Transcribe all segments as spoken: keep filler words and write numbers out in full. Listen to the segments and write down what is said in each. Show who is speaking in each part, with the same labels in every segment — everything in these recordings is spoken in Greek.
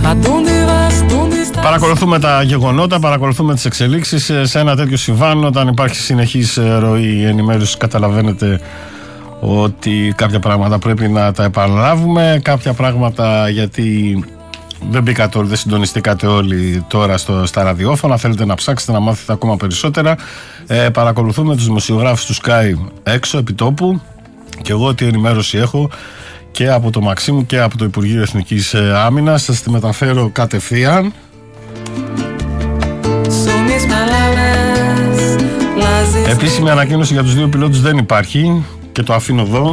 Speaker 1: Παρακολουθούμε τα γεγονότα, παρακολουθούμε τις εξελίξεις. Σε ένα τέτοιο συμβάν, όταν υπάρχει συνεχής ροή ενημέρωσης, καταλαβαίνετε ότι κάποια πράγματα πρέπει να τα επαναλάβουμε. Κάποια πράγματα γιατί δεν μπήκατε όλοι, δεν συντονιστήκατε όλοι τώρα στο, στα ραδιόφωνα. Θέλετε να ψάξετε να μάθετε ακόμα περισσότερα. Ε, παρακολουθούμε τους δημοσιογράφους του Sky έξω, επί τόπου. Και εγώ τι ενημέρωση έχω και από το Μαξίμου και από το Υπουργείο Εθνικής Άμυνας. Σας τη μεταφέρω κατευθείαν. Επίσημη ανακοίνωση για τους δύο πιλότους δεν υπάρχει και το αφήνω εδώ.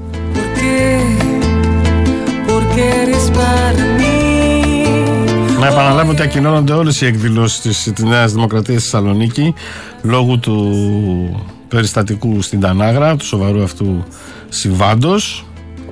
Speaker 1: Να επαναλάβω ότι ακοινώνονται όλες οι εκδηλώσεις της, της Νέας Δημοκρατίας στη Θεσσαλονίκη λόγω του περιστατικού στην Τανάγρα, του σοβαρού αυτού συμβάντος.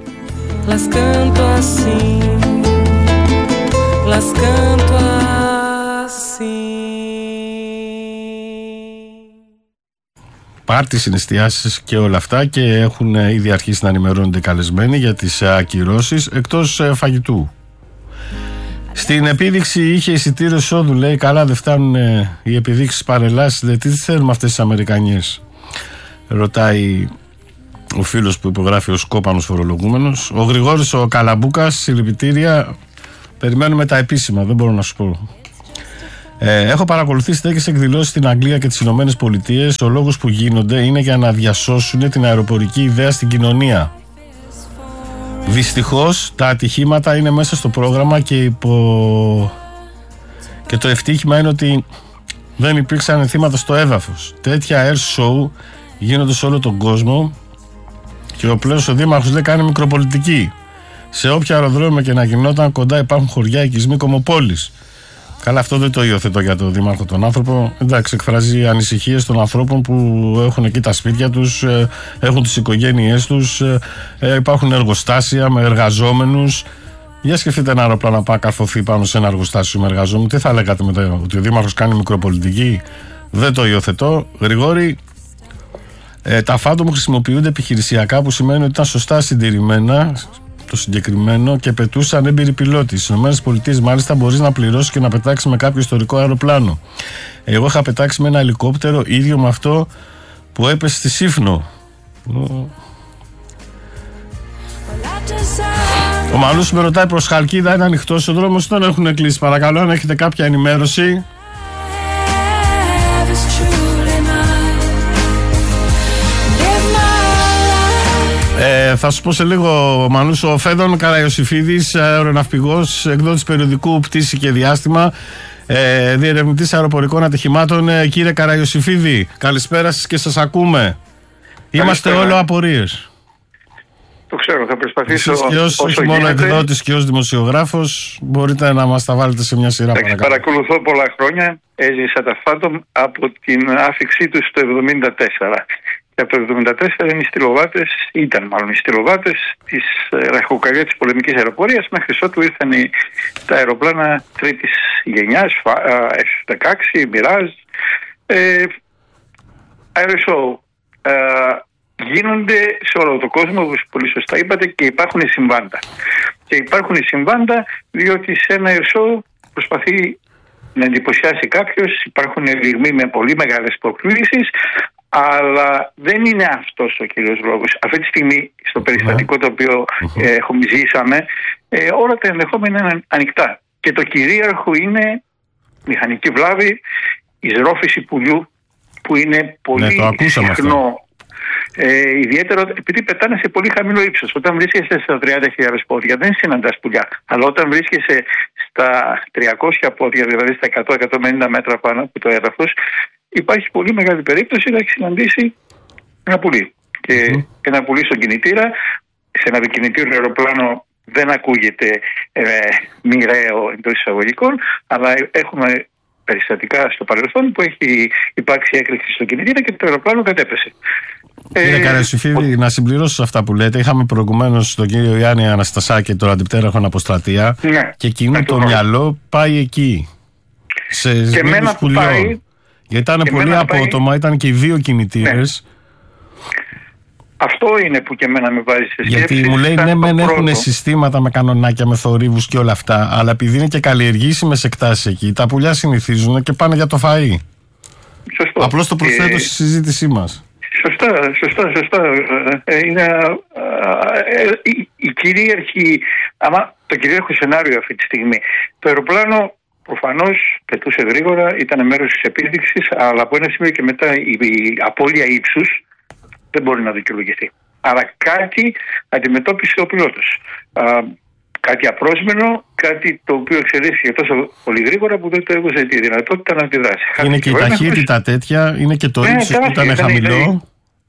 Speaker 1: Πάρτι, συναισθιάσεις και όλα αυτά, και έχουν ήδη αρχίσει να ενημερώνονται καλεσμένοι για τις ακυρώσεις εκτός φαγητού. Στην επίδειξη είχε εισιτήριο εισόδου, λέει. Καλά, δεν φτάνουν οι επιδείξεις παρελάσεις. Λέει, τι θέλουμε αυτές τις Αμερικανιές, ρωτάει ο φίλος που υπογράφει ως κόπανος φορολογούμενος. Ο Γρηγόρης ο Καλαμπούκας, συλληπιτήρια. Περιμένουμε τα επίσημα, δεν μπορώ να σου πω. Ε, έχω παρακολουθήσει τέτοιες εκδηλώσεις στην Αγγλία και τις Ηνωμένες Πολιτείες. Ο λόγος που γίνονται είναι για να διασώσουν την αεροπορική ιδέα στην κοινωνία. Δυστυχώς τα ατυχήματα είναι μέσα στο πρόγραμμα και, υπο... και το ευτύχημα είναι ότι δεν υπήρξαν θύματα στο έδαφος. Τέτοια air show γίνονται σε όλο τον κόσμο και ο πλέον ο δήμαρχος δεν κάνει μικροπολιτική. Σε όποια αεροδρόμιο και να γινόταν, κοντά υπάρχουν χωριά, οικισμοί, κομμοπόλεις. Καλά, αυτό δεν το υιοθετώ για τον δήμαρχο τον άνθρωπο. Εντάξει, εκφράζει ανησυχίες των ανθρώπων που έχουν εκεί τα σπίτια τους, έχουν τις οικογένειές τους, υπάρχουν εργοστάσια με εργαζόμενους. Για σκεφτείτε ένα αεροπλάνο να πάει να καρφωθεί πάνω σε ένα εργοστάσιο με εργαζόμενους. Τι θα λέγατε μετά, ότι ο δήμαρχος κάνει μικροπολιτική? Δεν το υιοθετώ. Γρηγόρη, ε, τα φάντομ χρησιμοποιούνται επιχειρησιακά, που σημαίνει ότι ήταν σωστά συντηρημένα το συγκεκριμένο και πετούσαν έμπειροι πιλότοι. Στις ΗΠΑ, μάλιστα, μπορείς να πληρώσεις και να πετάξεις με κάποιο ιστορικό αεροπλάνο. Εγώ είχα πετάξει με ένα ελικόπτερο ίδιο με αυτό που έπεσε στη Σύφνο. Ο Μανούς με ρωτάει προς Χαλκίδα, είναι ανοιχτός ο δρόμος, δεν έχουν κλείσει? Παρακαλώ, αν έχετε κάποια ενημέρωση. Ε, θα σου πω σε λίγο, Μανούς. Ο Φέδων Καραϊωσιφίδης, αεροναυπηγός, εκδότης περιοδικού Πτήση και Διάστημα, ε, διερευνητής αεροπορικών ατυχημάτων. Ε, κύριε Καραϊωσιφίδη, καλησπέρα σας και σας ακούμε. Είμαστε όλο απορίες.
Speaker 2: Το ξέρω, θα προσπαθήσω.
Speaker 1: Εσείς και ως, όχι μόνο εκδότης και ως δημοσιογράφος, μπορείτε να μας τα βάλετε σε μια σειρά.
Speaker 2: Εντάξει, παρακολουθώ πολλά χρόνια. Έζησα τα Phantom από την άφηξή τους το εβδομήντα τέσσερα. Και από το εβδομήντα τέσσερα είναι οι στυλοβάτες, ήταν μάλλον οι στυλοβάτες της ραχοκοκαλιά της πολεμικής αεροπορίας, μέχρι ότου ήρθαν οι, τα αεροπλάνα τρίτης γενιάς, εφ δεκαέξι, Mirage, ε, αεροσόου. Ε, γίνονται σε όλο τον κόσμο, όπως πολύ σωστά είπατε, και υπάρχουν συμβάντα. Και υπάρχουν συμβάντα διότι σε ένα air προσπαθεί να εντυπωσιάσει κάποιος, υπάρχουν λιγμοί με πολύ μεγάλες προκλήσεις, αλλά δεν είναι αυτός ο κύριος λόγος. Αυτή τη στιγμή, στο περιστατικό το οποίο ε, ζήσαμε, ε, όλα τα ενδεχόμενα είναι ανοιχτά. Και το κυρίαρχο είναι μηχανική βλάβη, εισρόφηση πουλιού, που είναι πολύ
Speaker 1: ναι,
Speaker 2: συχνό. Ε, ιδιαίτερα επειδή πετάνε σε πολύ χαμηλό ύψος. Όταν βρίσκεσαι στα τριάντα χιλιάδες πόδια δεν συναντάς πουλιά. Αλλά όταν βρίσκεσαι στα τριακόσια πόδια, δηλαδή στα εκατό με εκατόν πενήντα μέτρα πάνω από το έδαφος, υπάρχει πολύ μεγάλη περίπτωση να έχει συναντήσει ένα πουλί. Και mm-hmm. ένα πουλί στον κινητήρα, σε ένα κινητήριο αεροπλάνο δεν ακούγεται ε, μοιραίο εντός εισαγωγικών, αλλά έχουμε περιστατικά στο παρελθόν που έχει υπάρξει έκρηξη στον κινητήρα και το αεροπλάνο κατέπεσε.
Speaker 1: Κύριε ε, Καραϊωσιφίδη, ο... να συμπληρώσω σε αυτά που λέτε. Είχαμε προηγουμένως τον κύριο Γιάννη Αναστασάκη, τον αντιπτέραχο Αποστρατεία, ναι, και εκείνο το μυαλό πάει εκεί. Σε σβήνους πουλιών. Πάει... Γιατί ήταν πολύ απότομα, πάει... ήταν και οι δύο κινητήρες.
Speaker 2: Αυτό είναι που και εμένα με βάζει σε σκέψη.
Speaker 1: Γιατί μου λέει ναι, μεν έχουν συστήματα με κανονάκια, με θορύβους και όλα αυτά, αλλά επειδή είναι και καλλιεργήσιμες εκτάσεις εκεί, τα πουλιά συνηθίζουν και πάνε για το φαΐ.
Speaker 2: Σωστό.
Speaker 1: Απλώς το προσθέτω ε... στη συζήτησή μας.
Speaker 2: Σωστά, σωστά, σωστά. Ε, είναι ε, ε, η, η κυρίαρχη, άμα το κυρίαρχο σενάριο αυτή τη στιγμή. Το αεροπλάνο προφανώς πετούσε γρήγορα, ήταν μέρος της επίδειξης, αλλά από ένα σημείο και μετά η, η απώλεια ύψους δεν μπορεί να δικαιολογηθεί. Αλλά κάτι αντιμετώπισε ο πιλότος. Α, κάτι απρόσμενο, κάτι το οποίο εξελίχθηκε τόσο πολύ γρήγορα που δεν το έδωσε τη δυνατότητα να αντιδράσει.
Speaker 1: Είναι και η ταχύτητα μας... τέτοια, είναι και το ύψος που ήταν χαμηλό. Ήταν...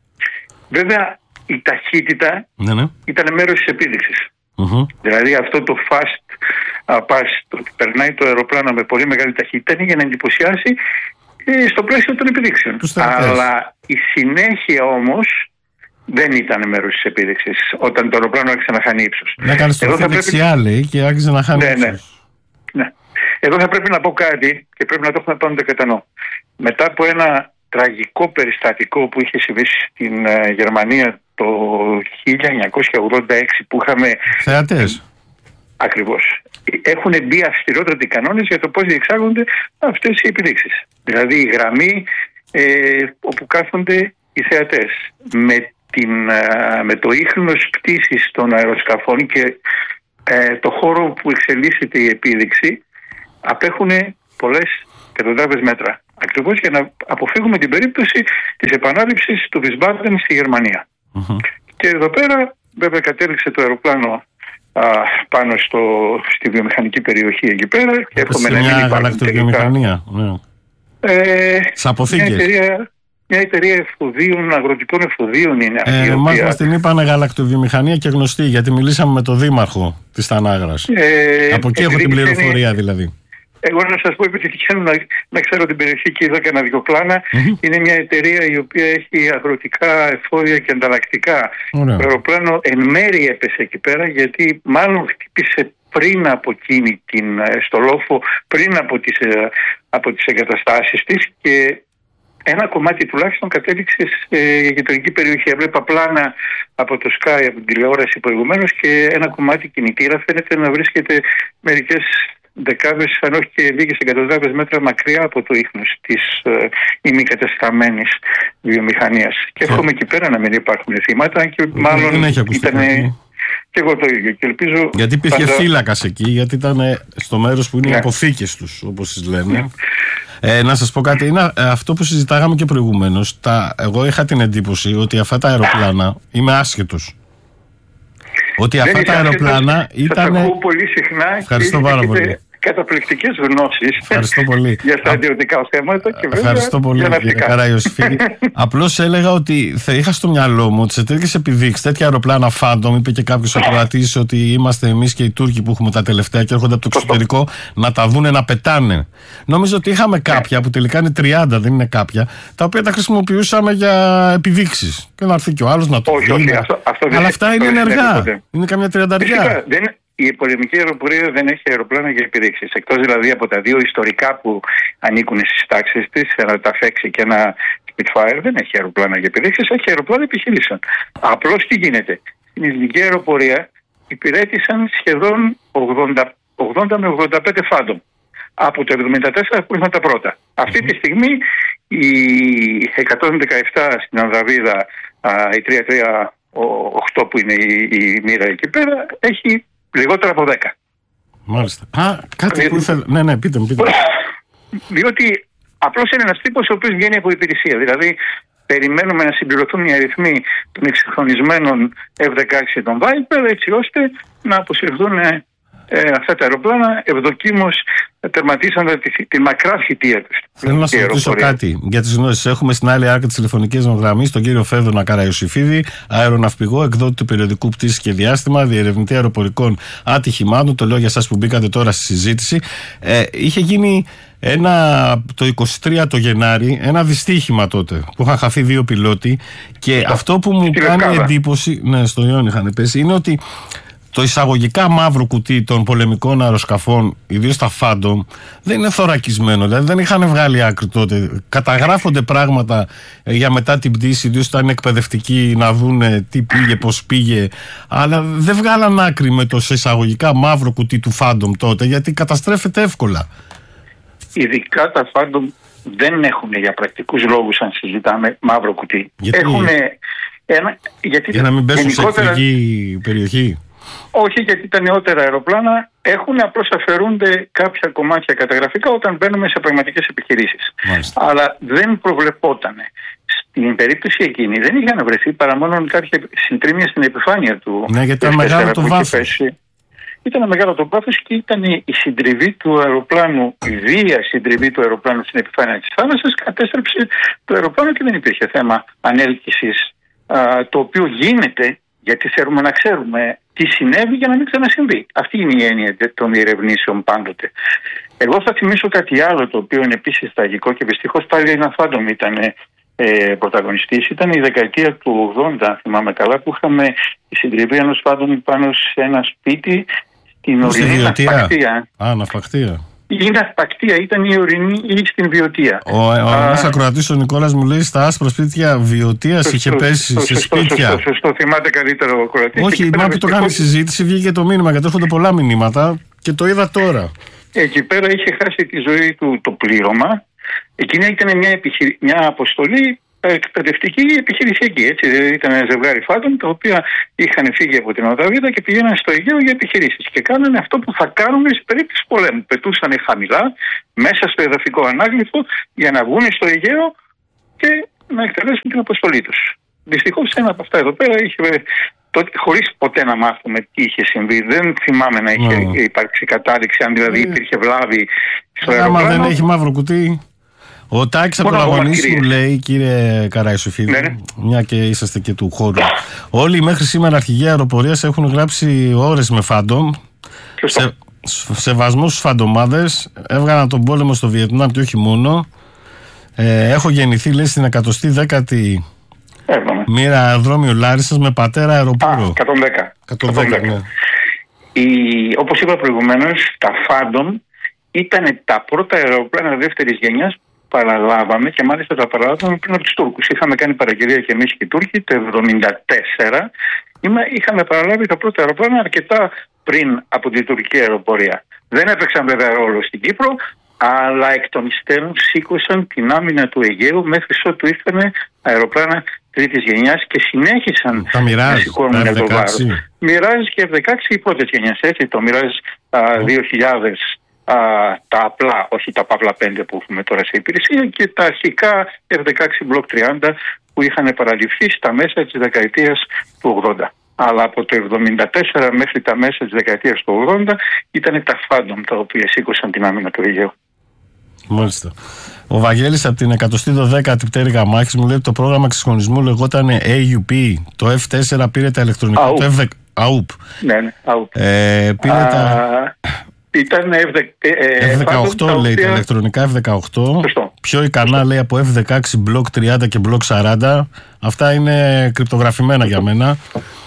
Speaker 2: Βέβαια η ταχύτητα ναι, ναι. ήταν μέρος της επίδειξης. Mm-hmm. Δηλαδή αυτό το fast uh, pass, το ότι περνάει το αεροπλάνο με πολύ μεγάλη ταχύτητα είναι για να εντυπωσιάσει ε, στο πλαίσιο των επιδείξεων. Αλλά η συνέχεια όμως δεν ήταν μέρος της επίδειξης όταν το αεροπλάνο άρχισε να χάνει ύψος.
Speaker 1: Να κάνει το δεξιά λέει και άρχισε να χάνει
Speaker 2: ναι,
Speaker 1: ύψος.
Speaker 2: Ναι. ναι. Εδώ θα πρέπει να πω κάτι και πρέπει να το έχουμε πάντοτε κατά νου. Μετά από ένα τραγικό περιστατικό που είχε συμβεί στην uh, Γερμανία το χίλια εννιακόσια ογδόντα έξι που είχαμε...
Speaker 1: Θεατές.
Speaker 2: Ακριβώς. Έχουν μπει αυστηρότατοι κανόνες για το πώς διεξάγονται αυτές οι επιδείξεις. Δηλαδή η γραμμή ε, όπου κάθονται οι θεατές. Με, την, με το ίχνος πτήσης των αεροσκαφών και ε, το χώρο που εξελίσσεται η επίδειξη απέχουν πολλές εκατοντάδες μέτρα. Ακριβώς για να αποφύγουμε την περίπτωση της επανάληψης του Wiesbaden στη Γερμανία. Mm-hmm. Και εδώ πέρα βέβαια κατέληξε το αεροπλάνο α, πάνω στο, στη βιομηχανική περιοχή εκεί πέρα. Και
Speaker 1: έχουμε να μια γαλακτοβιομηχανία. Ναι.
Speaker 2: Ε,
Speaker 1: σε αποθήκες.
Speaker 2: Μια εταιρεία, μια εταιρεία εφοδίων, αγροτικών εφοδίων είναι αυτή.
Speaker 1: Ε, Μας οποία... την είπανε γαλακτοβιομηχανία και γνωστή, γιατί μιλήσαμε με τον δήμαρχο της Τανάγρας. Ε, Από εκεί έχω την πληροφορία είναι... δηλαδή.
Speaker 2: Εγώ να σας πω, επειδή τυχαίνω να, να ξέρω την περιοχή και είδα κανένα δυο πλάνα, mm-hmm. είναι μια εταιρεία η οποία έχει αγροτικά εφόδια και ανταλλακτικά. Mm-hmm. Το αεροπλάνο εν μέρει έπεσε εκεί πέρα, γιατί μάλλον χτύπησε πριν από εκείνη την στο λόφο, πριν από τις, από τις εγκαταστάσεις της και ένα κομμάτι τουλάχιστον κατέληξε σε γειτονική περιοχή. Έβλεπα πλάνα από το Sky, από την τηλεόραση προηγουμένως και ένα κομμάτι κινητήρα φαίνεται να βρίσκεται μερικές δεκάδες, αν όχι και λίγες εκατοντάδες μέτρα μακριά από το ίχνος της ε, ημικατεσταμένης βιομηχανίας. Και εύχομαι εκεί πέρα να μην υπάρχουν θύματα και μάλλον ήταν και εγώ το ίδιο. Και ελπίζω
Speaker 1: γιατί υπήρχε πάντα... φύλακας εκεί, γιατί ήταν στο μέρος που είναι yeah. οι αποθήκες τους, όπως τις λένε. Yeah. Ε, να σας πω κάτι, είναι αυτό που συζητάγαμε και προηγουμένως. Τα, εγώ είχα την εντύπωση ότι αυτά τα αεροπλάνα, είμαι άσχετος, ότι δεν αυτά τα αεροπλάνα ήταν.
Speaker 2: Σας ακούω πολύ συχνά.
Speaker 1: Ευχαριστώ πάρα πολύ.
Speaker 2: Καταπληκτικές γνώσεις.
Speaker 1: Ευχαριστώ πολύ.
Speaker 2: Για στρατιωτικά θέματα και βέβαια.
Speaker 1: Ευχαριστώ πολύ, κύριε Καραϊωσήφιδη. Απλώς έλεγα ότι θα είχα στο μυαλό μου ότι σε τέτοιες επιδείξεις, τέτοια αεροπλάνα Phantom, είπε και κάποιος ακροατής ότι είμαστε εμείς και οι Τούρκοι που έχουμε τα τελευταία και έρχονται από το εξωτερικό να τα δούνε να πετάνε. Νόμιζα ότι είχαμε κάποια που τελικά είναι τριάντα, δεν είναι κάποια, τα οποία τα χρησιμοποιούσαμε για επιδείξεις. Και να έρθει και ο άλλος να το
Speaker 2: δει.
Speaker 1: Αλλά αυτά είναι ενεργά. Είναι καμιά τριανταριά.
Speaker 2: Η πολεμική αεροπορία δεν έχει αεροπλάνα για επιδείξεις. Εκτός δηλαδή από τα δύο ιστορικά που ανήκουν στις τάξεις της, ένα ταφέξι και ένα Spitfire, δεν έχει αεροπλάνα για επιδείξεις, έχει αεροπλάνα επιχειρήσεων. Απλώς τι γίνεται. Στην ελληνική αεροπορία υπηρέτησαν σχεδόν ογδόντα, ογδόντα με ογδόντα πέντε Phantom. Από το εβδομήντα τέσσερα που ήρθαν τα πρώτα. Mm-hmm. Αυτή τη στιγμή η εκατόν δεκαεπτά στην Ανδραβίδα, η τρία τρία οκτώ που είναι η, η μοίρα εκεί πέρα, έχει λιγότερα από δέκα.
Speaker 1: Μάλιστα. Α, κάτι που ήθελα. Ναι, ναι, πείτε μου, πείτε.
Speaker 2: Διότι απλώς είναι ένας τύπος ο οποίος βγαίνει από υπηρεσία. Δηλαδή, περιμένουμε να συμπληρωθούν οι αριθμοί των εξυγχρονισμένων εφ δεκαέξι των Viper, έτσι ώστε να αποσυρθούν ε, ε, αυτά τα αεροπλάνα. Ευδοκίμως τερματίσαν τη, τη μακρά θητεία τους.
Speaker 1: Θέλω να σας ρωτήσω κάτι για τις γνώσεις. Έχουμε στην άλλη άκρη της τηλεφωνικής μας γραμμής τον κύριο Φέδωνα Καραϊωσήφιδη, αεροναυπηγό, εκδότη του περιοδικού Πτήσεις και Διάστημα, διερευνητή αεροπορικών ατυχημάτων. Το λέω για εσάς που μπήκατε τώρα στη συζήτηση. Ε, είχε γίνει ένα, το είκοσι τρία το Γενάρη, ένα δυστύχημα τότε που είχαν χαθεί δύο πιλότοι. Και αυτό που μου κάνει εντύπωση, ναι, στο Ιόν είχαν πέσει, είναι ότι το εισαγωγικά μαύρο κουτί των πολεμικών αεροσκαφών, ιδίως τα Phantom, δεν είναι θωρακισμένο. Δηλαδή δεν είχαν βγάλει άκρη τότε. Καταγράφονται πράγματα για μετά την πτήση, ιδίως ήταν εκπαιδευτικοί να δουν τι πήγε, πώς πήγε. Αλλά δεν βγάλαν άκρη με το εισαγωγικά μαύρο κουτί του Phantom τότε, γιατί καταστρέφεται εύκολα.
Speaker 2: Ειδικά τα Phantom δεν έχουν για πρακτικούς λόγους, αν συζητάμε, μαύρο κουτί.
Speaker 1: Γιατί,
Speaker 2: έχουνε ένα, γιατί
Speaker 1: για να μην πέσουν
Speaker 2: γενικότερα...
Speaker 1: σε εχθρική περιοχή.
Speaker 2: Όχι, γιατί τα νεότερα αεροπλάνα έχουν, απλώς αφαιρούνται κάποια κομμάτια καταγραφικά όταν μπαίνουμε σε πραγματικές επιχειρήσεις. Μάλιστα. Αλλά δεν προβλεπόταν. Στην περίπτωση εκείνη δεν είχαν βρεθεί παρά μόνο κάποια συντρίμμια στην επιφάνεια του.
Speaker 1: Ναι, γιατί ήταν μεγάλο το βάθος.
Speaker 2: Ήταν μεγάλο το βάθος και ήταν η συντριβή του αεροπλάνου, η βία συντριβή του αεροπλάνου στην επιφάνεια της θάλασσας, κατέστρεψε το αεροπλάνο και δεν υπήρχε θέμα ανέλκυσης, α, το οποίο γίνεται γιατί θέλουμε να ξέρουμε τι συνέβη για να μην ξανασυμβεί. Αυτή είναι η έννοια των διερευνήσεων πάντοτε. Εγώ θα θυμίσω κάτι άλλο το οποίο είναι επίσης τραγικό και δυστυχώς πάλι ένα Phantom ήταν ε, πρωταγωνιστής. Ήταν η δεκαετία του ογδόντα, αν θυμάμαι καλά, που είχαμε τη συντριβή ενός Phantom πάνω σε ένα σπίτι στην ορεινή ναυπακτία.
Speaker 1: Α, ναυπακτία.
Speaker 2: Η ναυπακτία ήταν η ορεινή ή στην Βιωτία.
Speaker 1: Ο ένας ακροατής ο Νικόλας μου λέει στα άσπρα σπίτια Βιωτίας είχε πέσει σε σπίτια.
Speaker 2: Σωστό, σωστό, θυμάται καλύτερα ο ακροατής.
Speaker 1: Όχι, μα που το κάνει συζήτηση βγήκε το μήνυμα γιατί έρχονται πολλά μηνύματα και το είδα τώρα.
Speaker 2: Εκεί πέρα είχε χάσει τη ζωή του το πλήρωμα. Εκείνη ήταν μια, επιχει... μια αποστολή εκπαιδευτική επιχειρησιακή. Έτσι. Ήταν ένα ζευγάρι Phantom τα οποία είχαν φύγει από την Οδαβίδα και πηγαίναν στο Αιγαίο για επιχειρήσεις. Και κάνανε αυτό που θα κάνουν σε περίπτωση πολέμου. Πετούσαν χαμηλά μέσα στο εδαφικό ανάγλυφο για να βγουν στο Αιγαίο και να εκτελέσουν την αποστολή τους. Δυστυχώς ένα από αυτά εδώ πέρα είχε. Χωρίς ποτέ να μάθουμε τι είχε συμβεί, δεν θυμάμαι να είχε no. υπάρξει κατάδειξη, αν δηλαδή υπήρχε βλάβη στο αεροπλάνο.
Speaker 1: Άμα δεν έχει μαύρο κουτί. Ο Τάκης από τον αγωνίστη μου λέει, κύριε Καραϊσοφίδη, ναι, ναι. μια και είσαστε και του χώρου, όλοι μέχρι σήμερα αρχηγοί αεροπορίας έχουν γράψει ώρες με Phantom, σε, σεβασμό στους φαντομάδες, έβγαλαν τον πόλεμο στο Βιετνάμ και όχι μόνο. Ε, έχω γεννηθεί, λέει, στην εκατοστή δέκατη μοίρα αεροδρόμιο Λάρισσας με πατέρα αεροπόρο.
Speaker 2: Α, εκατόν δέκα.
Speaker 1: εκατόν δέκα, ναι.
Speaker 2: Η, όπως είπα προηγουμένως, τα Phantom ήταν τα πρώτα αεροπλάνα δεύτερης γενιάς που παραλάβαμε και μάλιστα τα παραλάβαμε πριν από τους Τούρκους. Είχαμε κάνει παραγγελία και εμείς και οι Τούρκοι το εβδομήντα τέσσερα. Είχαμε παραλάβει τα πρώτα αεροπλάνα αρκετά πριν από την τουρκική αεροπορία. Δεν έπαιξαν βέβαια ρόλο στην Κύπρο, αλλά εκ των υστέρων σήκωσαν την άμυνα του Αιγαίου μέχρι ότου ήρθαν αεροπλάνα τρίτης γενιάς και συνέχισαν να σηκώνουν το βάρος. Μοιράζ και εφ δεκαέξι οι πρώτες γενιές, έτσι, το Μοιράζ δύο χιλιάδες, α, τα απλά, όχι τα Παύλα πέντε που έχουμε τώρα σε υπηρεσία, και τα αρχικά εφ δεκαέξι Block τριάντα που είχαν παραληφθεί στα μέσα της δεκαετίας του ογδόντα. Αλλά από το εβδομήντα τέσσερα μέχρι τα μέσα της δεκαετίας του ογδόντα ήταν τα Phantom τα οποία σήκωσαν την άμυνα του Αιγαίου.
Speaker 1: Μάλιστα. Ο Βαγγέλης από την εκατοστή δωδέκατη πτέρυγα μάχης μου λέει ότι το πρόγραμμα εξυγχρονισμού λεγόταν έι ιου πι. Το εφ τέσσερα πήρε τα ηλεκτρονικά.
Speaker 2: Α,
Speaker 1: το εφ δέκα. Αουπ.
Speaker 2: Ναι, ναι, αουπ.
Speaker 1: Ε, πήρε Α, τα.
Speaker 2: Ήταν
Speaker 1: εφ δεκαοκτώ λέει, οποία... τα ηλεκτρονικά εφ δεκαοκτώ.
Speaker 2: Σωστό.
Speaker 1: Πιο ικανά Σωστό. λέει από εφ δεκαέξι Block τριάντα και Block σαράντα. Αυτά είναι κρυπτογραφημένα Σωστό. για μένα.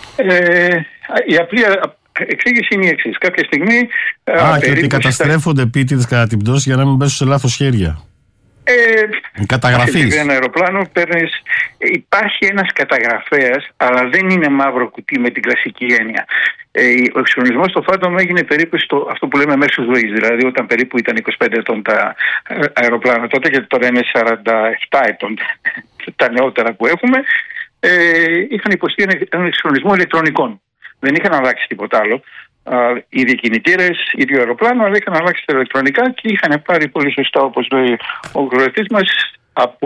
Speaker 2: Ε, η απλή εξήγηση είναι η εξής. Κάποια στιγμή.
Speaker 1: Α, και ότι καταστρέφονται στα... επίτηδες κατά την πτώση για να μην πέσουν σε λάθος χέρια.
Speaker 2: Ε,
Speaker 1: Καταγραφής.
Speaker 2: Σε ένα αεροπλάνο παίρνεις, υπάρχει ένας καταγραφέας, αλλά δεν είναι μαύρο κουτί με την κλασική έννοια. Ε, ο εξυγχρονισμός στο Phantom έγινε περίπου στο αυτό που λέμε μέσος ζωής, δηλαδή όταν περίπου ήταν είκοσι πέντε ετών τα αεροπλάνα τότε, γιατί τώρα είναι σαράντα επτά ετών τα νεότερα που έχουμε, ε, είχαν υποστεί έναν εξυγχρονισμό ηλεκτρονικών. Δεν είχαν αλλάξει τίποτα άλλο. Uh, οι διακινητήρες, ίδιο αεροπλάνο, αλλά είχαν αλλάξει τα ηλεκτρονικά και είχαν πάρει πολύ σωστά, όπως λέει ο κρουατής μας, από,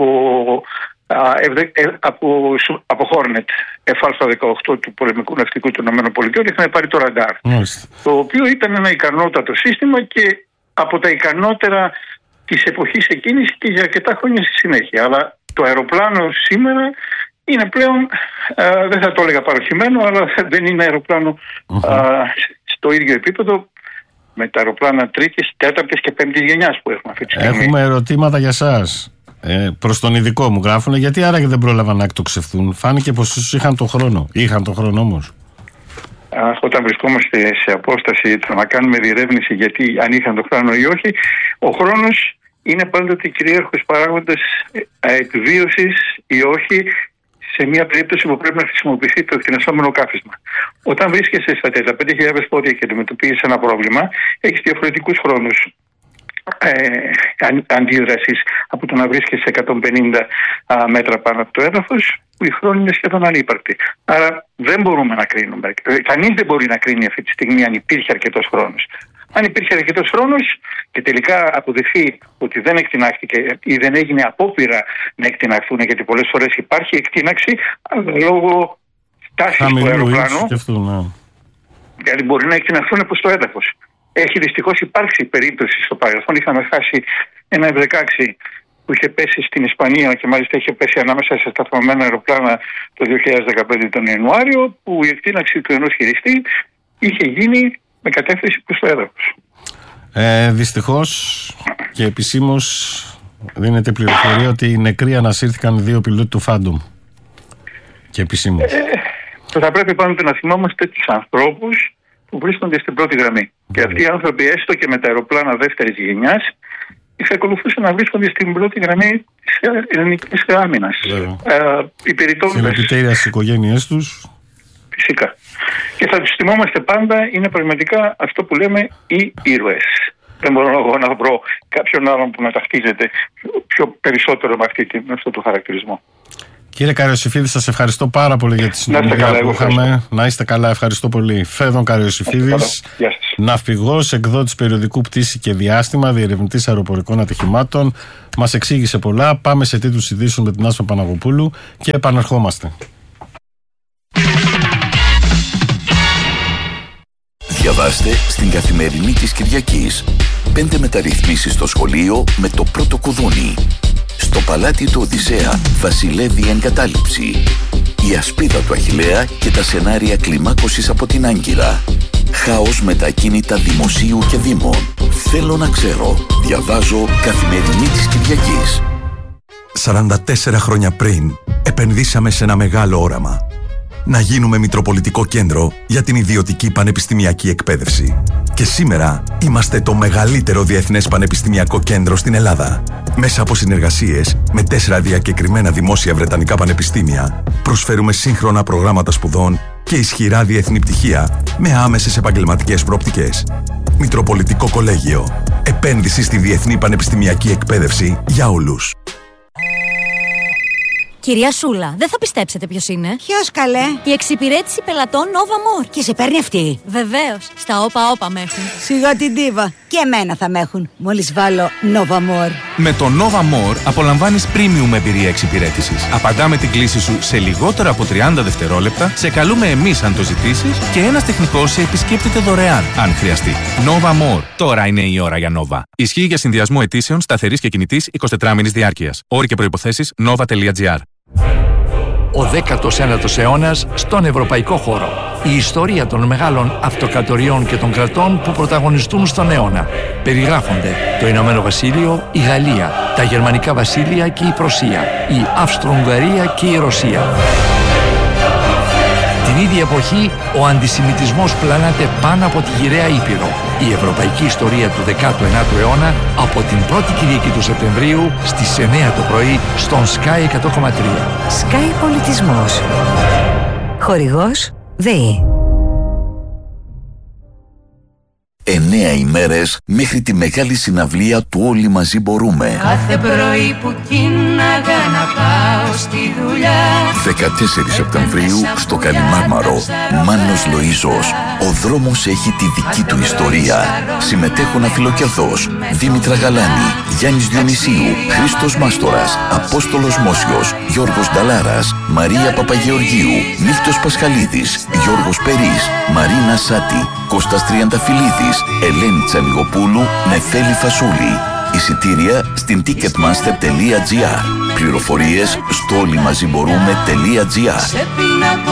Speaker 2: uh, ευδε, ε, από, από Hornet εφ δεκαοκτώ του πολεμικού ναυτικού των ΗΠΑ, είχαν πάρει το ραντάρ. Μάλιστα. Το οποίο ήταν ένα ικανότατο σύστημα και από τα ικανότερα της εποχής εκείνης και για αρκετά χρόνια στη συνέχεια. Αλλά το αεροπλάνο σήμερα είναι πλέον, uh, δεν θα το έλεγα παροχημένο, αλλά δεν είναι αεροπλάνο uh-huh. uh, στο ίδιο επίπεδο με τα αεροπλάνα τρίτης, τέταρτης και πέμπτης γενιάς που έχουμε αυτή τη στιγμή.
Speaker 1: Έχουμε ερωτήματα για σας. Ε, προς τον ειδικό μου γράφουν, γιατί άραγε δεν πρόλαβαν να εκτοξευθούν. Φάνηκε πως είχαν τον χρόνο. Είχαν τον χρόνο όμως.
Speaker 2: Uh, όταν βρισκόμαστε σε απόσταση το να κάνουμε διερεύνηση γιατί αν είχαν το χρόνο ή όχι, ο χρόνος είναι πάντοτε κυρίαρχος παράγοντας επιβίωσης ή όχι σε μια περίπτωση που πρέπει να χρησιμοποιηθεί το εκτενεσόμενο κάθισμα. Όταν βρίσκεσαι στα τριάντα πέντε χιλιάδες πόδια και αντιμετωπίζεις ένα πρόβλημα, έχεις διαφορετικούς χρόνους ε, αντίδρασης από το να βρίσκεσαι σε εκατόν πενήντα α, μέτρα πάνω από το έδαφος, που η χρόνη είναι σχεδόν ανύπαρκτη. Άρα δεν μπορούμε να κρίνουμε. Κανείς δεν μπορεί να κρίνει αυτή τη στιγμή αν υπήρχε αρκετός χρόνος. Αν υπήρχε αρκετός χρόνος και τελικά αποδειχθεί ότι δεν εκτινάχθηκε ή δεν έγινε απόπειρα να εκτιναχθούν, γιατί πολλές φορές υπάρχει εκτίναξη λόγω τάσης του αεροπλάνου, γιατί μπορεί να εκτιναχθούν προς το έδαφος. Έχει δυστυχώς υπάρξει περίπτωση στο παρελθόν. Είχαμε χάσει ένα εφ δεκαέξι που είχε πέσει στην Ισπανία και μάλιστα είχε πέσει ανάμεσα σε σταθμωμένα αεροπλάνα το δύο χιλιάδες δεκαπέντε τον Ιανουάριο, που η εκτίναξη του ενός χειριστή είχε γίνει με κατεύθυνση προς το έδαφος.
Speaker 1: Ε, δυστυχώς και επισήμως δίνεται πληροφορία ότι οι νεκροί ανασύρθηκαν δύο πιλότοι του Phantom. Και επισήμως. Ε,
Speaker 2: θα πρέπει πάντοτε να θυμόμαστε τους ανθρώπους που βρίσκονται στην πρώτη γραμμή. Mm. Και αυτοί οι άνθρωποι, έστω και με τα αεροπλάνα δεύτερης γενιάς, θα ακολουθούσαν να βρίσκονται στην πρώτη γραμμή της ελληνικής άμυνας. Ε,
Speaker 1: Συλληπιτήρια στις οικογένειές τους.
Speaker 2: Φυσικά. Και θα τους θυμόμαστε πάντα, είναι πραγματικά αυτό που λέμε οι ήρωες. Δεν μπορώ εγώ να βρω κάποιον άλλον που να ταυτίζεται πιο περισσότερο με, αυτή, με αυτό το χαρακτηρισμό.
Speaker 1: Κύριε Καριοσυφίδη, σας ευχαριστώ πάρα πολύ για τη συνομιλία που είχαμε. Να είστε καλά, ευχαριστώ πολύ. Φέδων Καριοσυφίδης, ναυπηγός, εκδότης περιοδικού Πτήση και Διάστημα, διερευνητής αεροπορικών ατυχημάτων. Μας εξήγησε πολλά. Πάμε σε τίτλους ειδήσεων με την Άσπα Παναγοπούλου και επαναρχόμαστε.
Speaker 3: Διαβάστε στην Καθημερινή της Κυριακής. Πέντε μεταρρυθμίσεις στο σχολείο με το πρώτο κουδούνι. Στο παλάτι του Οδυσσέα βασιλεύει εγκατάλειψη. Η ασπίδα του Αχιλλέα και τα σενάρια κλιμάκωσης από την Άγκυρα. Χάος με τα ακίνητα δημοσίου και δήμων. Θέλω να ξέρω. Διαβάζω Καθημερινή της Κυριακής.
Speaker 4: σαράντα τέσσερα χρόνια πριν επενδύσαμε σε ένα μεγάλο όραμα. Να γίνουμε μητροπολιτικό κέντρο για την ιδιωτική πανεπιστημιακή εκπαίδευση. Και σήμερα είμαστε το μεγαλύτερο διεθνές πανεπιστημιακό κέντρο στην Ελλάδα. Μέσα από συνεργασίες με τέσσερα διακεκριμένα δημόσια βρετανικά πανεπιστήμια, προσφέρουμε σύγχρονα προγράμματα σπουδών και ισχυρά διεθνή πτυχία με άμεσες επαγγελματικές προοπτικές. Μητροπολιτικό Κολέγιο. Επένδυση στη διεθνή πανεπιστημιακή εκπαίδευση για όλους.
Speaker 5: Κυρία Σούλα, δεν θα πιστέψετε ποιος είναι.
Speaker 6: Ποιος, καλέ?
Speaker 5: Η εξυπηρέτηση πελατών Nova More.
Speaker 6: Και σε παίρνει αυτή?
Speaker 5: Βεβαίως. Στα όπα όπα με έχουν.
Speaker 6: Σιγά την τίβα. Και εμένα θα με έχουν. Μόλις βάλω Nova More.
Speaker 7: Με το Nova More απολαμβάνεις premium εμπειρία εξυπηρέτησης. Απαντάμε την κλήση σου σε λιγότερα από τριάντα δευτερόλεπτα, σε καλούμε εμείς αν το ζητήσεις και ένας τεχνικός σε επισκέπτεται δωρεάν αν χρειαστεί. Nova More. Τώρα είναι η ώρα για Nova. Ισχύει για συνδυασμό αιτήσεων σταθερής και κινητής εικοσιτετράμηνης διάρκειας. Όροι και προϋποθέσεις nova τελεία gr.
Speaker 8: Ο δέκατος ένατος αιώνας στον ευρωπαϊκό χώρο. Η ιστορία των μεγάλων αυτοκρατοριών και των κρατών που πρωταγωνιστούν στον αιώνα. Περιγράφονται το Ηνωμένο Βασίλειο, η Γαλλία, τα Γερμανικά Βασίλεια και η Πρωσία, η Αυστρο-Ουγγαρία και η Ρωσία. Την ίδια εποχή, ο αντισημιτισμός πλανάται πάνω από τη γυραιά Ήπειρο. Η ευρωπαϊκή ιστορία του δέκατου ένατου αιώνα από την πρώτη Κυριακή του Σεπτεμβρίου στις εννιά το πρωί στον Sky εκατό κόμμα τρία.
Speaker 6: Sky Πολιτισμός. Χορηγός ΔΕΗ.
Speaker 3: Εννέα ημέρες μέχρι τη μεγάλη συναυλία του Όλοι Μαζί Μπορούμε.
Speaker 9: Κάθε πρωί που κίναγα να πάω στη δουλειά.
Speaker 3: δεκατέσσερις Σεπτεμβρίου στο Καλιμάρμαρο. Μάνος Λοΐζος. Ο δρόμος έχει τη δική του ιστορία. Συμμετέχουν Αφιλοκερδός, Δήμητρα Γαλάνη, Γιάννης Διονυσίου, Χρήστος Μάστορας, Απόστολος Μόσιος, Γιώργος Νταλάρας, Μαρία Παπαγεωργίου, Μίλτος Πασχαλίδης, Γιώργος Περής, Μαρίνα Σάτη, Κώστας Τριανταφυλλίδης, Ελένη Τσαλιγοπούλου, Νεφέλη Φασούλη. Εισιτήρια στην ticketmaster τελεία gr. Πληροφορίες στο όλοιμαζιμπορούμε τελεία gr.